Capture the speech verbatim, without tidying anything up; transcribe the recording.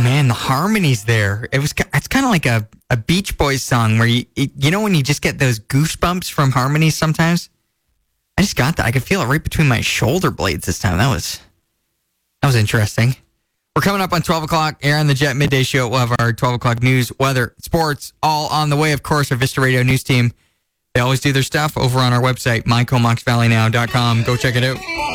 man, the harmonies there. It was. It's kind of like a, a Beach Boys song where you you know when you just get those goosebumps from harmonies sometimes. I just got that. I could feel it right between my shoulder blades this time. That was that was interesting. We're coming up on twelve o'clock here on the Jet Midday Show. We'll have our twelve o'clock news, weather, sports, all on the way. Of course, our Vista Radio news team. They always do their stuff over on our website, my comox valley now dot com. Go check it out.